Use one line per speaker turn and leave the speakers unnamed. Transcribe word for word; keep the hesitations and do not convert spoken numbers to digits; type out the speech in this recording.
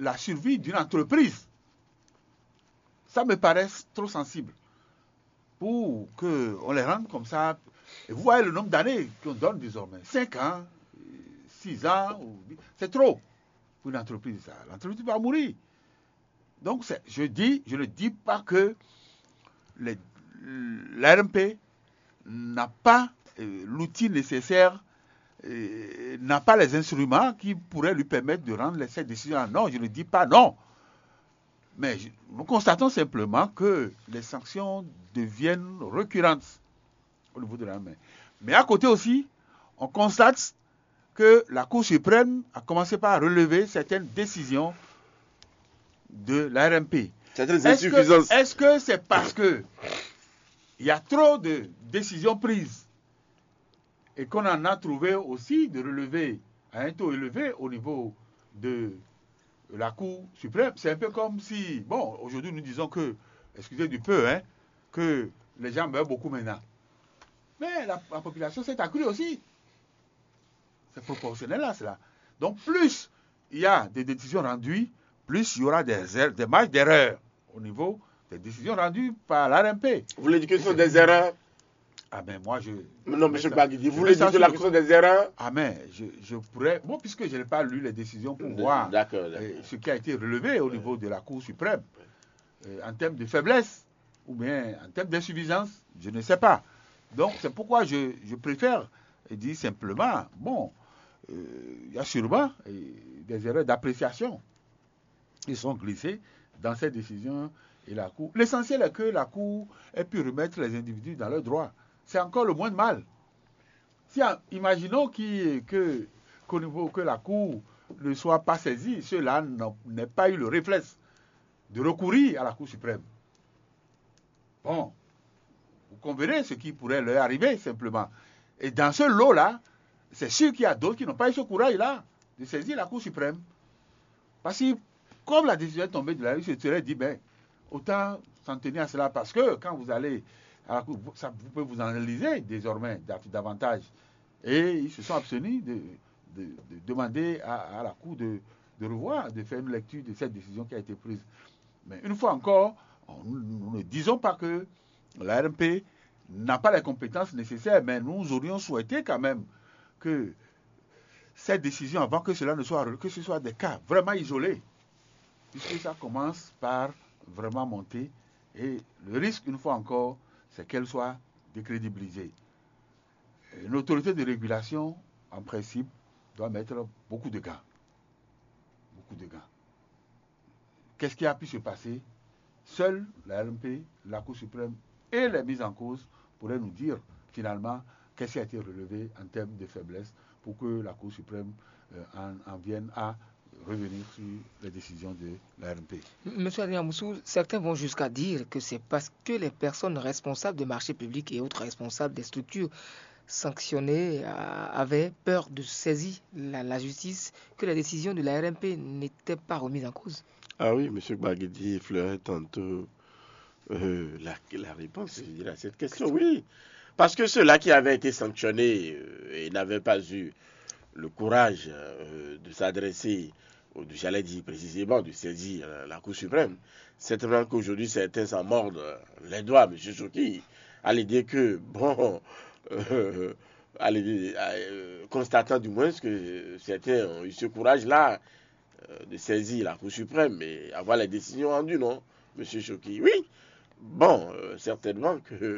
la survie d'une entreprise. Ça me paraît trop sensible pour qu'on les rende comme ça. Et vous voyez le nombre d'années qu'on donne désormais. cinq ans, six ans, c'est trop pour une entreprise. L'entreprise va mourir. Donc, je dis, je ne dis pas que l'A R M P n'a pas euh, l'outil nécessaire, euh, n'a pas les instruments qui pourraient lui permettre de rendre cette décision. Non, je ne dis pas non. Mais je, nous constatons simplement que les sanctions deviennent récurrentes au niveau de la main. Mais à côté aussi, on constate que la Cour suprême a commencé par relever certaines décisions de l'A R M P.
Certaines insuffisances.
Est-ce que c'est parce que il y a trop de décisions prises et qu'on en a trouvé aussi de relever à un taux élevé au niveau de la Cour suprême? C'est un peu comme si, bon, aujourd'hui nous disons que, excusez du peu, hein, que les gens meurent beaucoup maintenant. Mais la, la population s'est accrue aussi. C'est proportionnel à cela. Donc plus il y a des décisions rendues, plus il y aura des, er- des marges d'erreur au niveau des décisions rendues par l'A R M P.
Vous voulez dire que ce sont des erreurs?
Ah ben moi je...
Non, M. Baguidi, vous voulez dire que la question des erreurs?
Ah mais je, je pourrais... Bon, puisque je n'ai pas lu les décisions pour voir
d'accord,
euh,
d'accord.
ce qui a été relevé au niveau de la Cour suprême, euh, en termes de faiblesse, ou bien en termes d'insuffisance, je ne sais pas. Donc c'est pourquoi je, je préfère dire simplement, bon, il euh, y a sûrement euh, des erreurs d'appréciation qui sont glissées dans ces décisions et la Cour. L'essentiel est que la Cour ait pu remettre les individus dans leurs droits. C'est encore le moins de mal. Si, imaginons qu que, qu'au niveau que la Cour ne soit pas saisie, ceux-là n'aient pas eu le réflexe de recourir à la Cour suprême. Bon, vous converrez ce qui pourrait leur arriver simplement. Et dans ce lot-là, c'est sûr qu'il y a d'autres qui n'ont pas eu ce courage-là de saisir la Cour suprême. Parce que comme la décision est tombée de la rue, je serais dit, ben, autant s'en tenir à cela, parce que quand vous allez à la Cour, ça, vous pouvez vous analyser désormais davantage. Et ils se sont abstenus de, de, de demander à, à la Cour de, de revoir, de faire une lecture de cette décision qui a été prise. Mais une fois encore, on, nous ne disons pas que l'A R M P n'a pas les compétences nécessaires, mais nous aurions souhaité quand même que cette décision, avant que cela ne soit, que ce soit des cas vraiment isolés, puisque ça commence par vraiment monter, et le risque, une fois encore, c'est qu'elle soit décrédibilisée. Une autorité de régulation, en principe, doit mettre beaucoup de gants. Beaucoup de gants. Qu'est-ce qui a pu se passer? Seule la R M P, la Cour suprême et les mises en cause pourraient nous dire, finalement, qu'est-ce qui a été relevé en termes de faiblesse pour que la Cour suprême euh, en, en vienne à revenir sur les décisions de la R M P.
Monsieur Adrien Moussou, certains vont jusqu'à dire que c'est parce que les personnes responsables des marchés publics et autres responsables des structures sanctionnées euh, avaient peur de saisir la, la justice que les décisions de la R M P n'étaient pas remises en cause.
Ah oui, M. Baguidi effleurait tantôt euh, la, la réponse à cette question. Oui, parce que ceux-là qui avaient été sanctionnés euh, et n'avaient pas eu le courage euh, de s'adresser, ou de, j'allais dire précisément, de saisir euh, la Cour suprême, certainement qu'aujourd'hui certains s'en mordent les doigts, M. Choki, à l'idée que, bon, euh, à l'idée, euh, constatant du moins que certains ont eu ce courage-là euh, de saisir la Cour suprême et avoir les décisions rendues, non, M. Choki? Oui, bon, euh, certainement que